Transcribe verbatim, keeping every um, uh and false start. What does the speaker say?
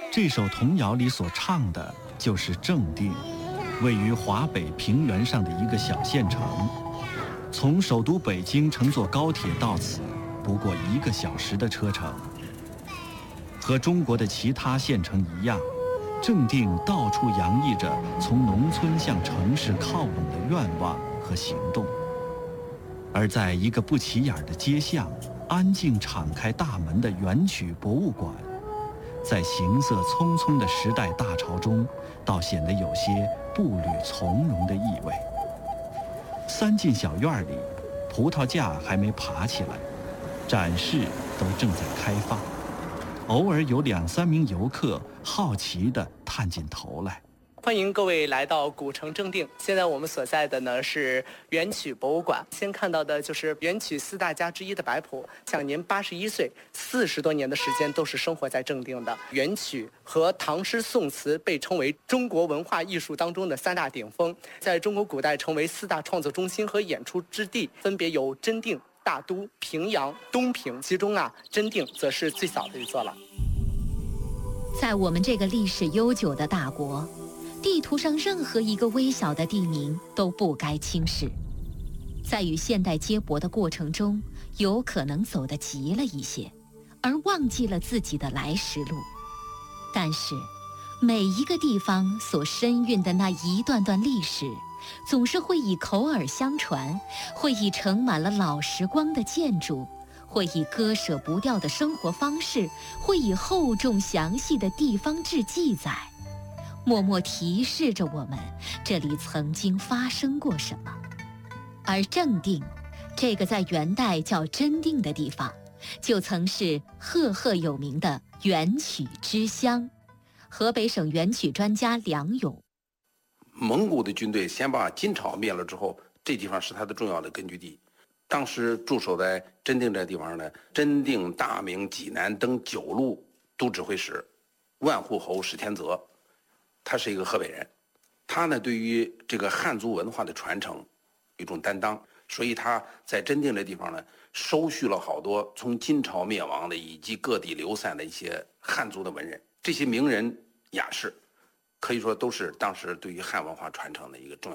这首童谣里所唱的就是正定，位于华北平原上的一个小县城。从首都北京乘坐高铁到此，不过一个小时的车程。和中国的其他县城一样，正定到处洋溢着从农村向城市靠拢的愿望和行动。而在一个不起眼的街巷，安静敞开大门的元曲博物馆，在行色匆匆的时代大潮中，倒显得有些步履从容的意味。三进小院里，葡萄架还没爬起来，展示都正在开放，偶尔有两三名游客好奇地探进头来。 欢迎各位来到古城正定。现在我们所在的呢是元曲博物馆。先看到的就是元曲四大家之一的白朴，享年八十一岁，四十多年的时间都是生活在正定的。元曲和唐诗宋词被称为中国文化艺术当中的三大顶峰，在中国古代成为四大创作中心和演出之地，分别有真定、大都、平阳、东平。其中啊，真定则是最早的一座了。 在我们这个历史悠久的大国，地图上任何一个微小的地名都不该轻视，在与现代接驳的过程中，有可能走得急了一些，而忘记了自己的来时路。但是，每一个地方所深蕴的那一段段历史，总是会以口耳相传，会以盛满了老时光的建筑，会以割舍不掉的生活方式，会以厚重详细的地方志记载，默默提示着我们这里曾经发生过什么。而正定，这个在元代叫真定的地方，就曾是赫赫有名的元曲之乡。河北省元曲专家梁勇： 蒙古的军队先把金朝灭了之后，这地方是他的重要的根据地。当时驻守在真定这地方呢，真定、大名、济南等九路都指挥使万户侯史天泽，他是一个河北人，他呢对于这个汉族文化的传承有一种担当，所以他在真定这地方呢，收蓄了好多从金朝灭亡的以及各地流散的一些汉族的文人，这些名人雅士，可以说都是当时对于汉文化传承的一个重要